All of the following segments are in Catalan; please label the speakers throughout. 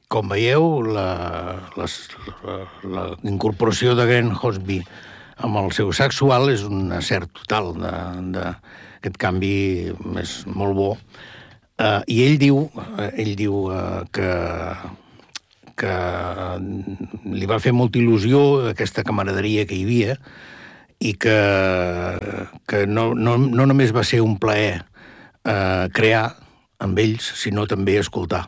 Speaker 1: Com veieu, la incorporació de Glenn Hosby amb el seu sexual és un acert total d'aquest canvi és molt bo. I ell diu que li va fer molta il·lusió aquesta camaraderia que hi havia i que no només va ser un plaer crear amb ells, sinó també escoltar.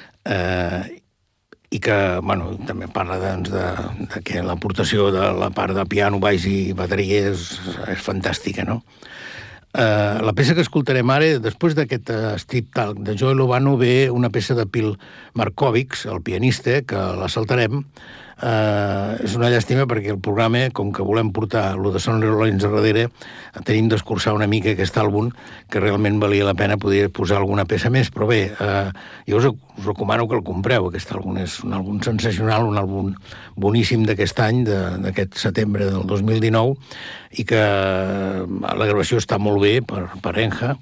Speaker 1: I que, bueno, també parla de que l'aportació de la part de piano, baix i bateria és fantàstica, no? La peça que escoltarem ara, després d'aquest Strip Talk de Joey Lovano, ve una peça de Phil Markovics, el pianista, que la saltarem. És una llàstima perquè el programa, com que volem portar lo de Sonny Rollins a darrere, tenim d'escurçar una mica aquest àlbum, que realment valia la pena poder posar alguna peça més, però bé, jo us recomano que el compreu. Aquest àlbum és un àlbum sensacional, un àlbum boníssim d'aquest any, d'aquest setembre del 2019, i que la gravació està molt bé per Enja,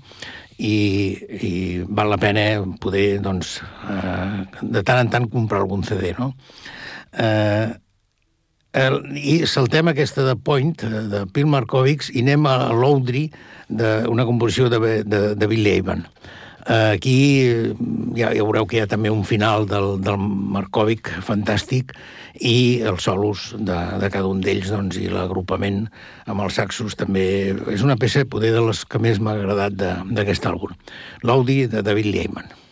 Speaker 1: i val la pena poder, doncs, de tant en tant comprar algun CD, no? I saltem aquesta de Point, de Phil Markovics, i anem a l'Audrey, una composició de Billy Evan. Aquí ja veureu que hi ha també un final del Markovic fantàstic i els solos de cada un d'ells, doncs, i l'agrupament amb els saxos també és una peça poder de les que més m'ha agradat d'aquest àlbum. L'Audrey de Billy Evan.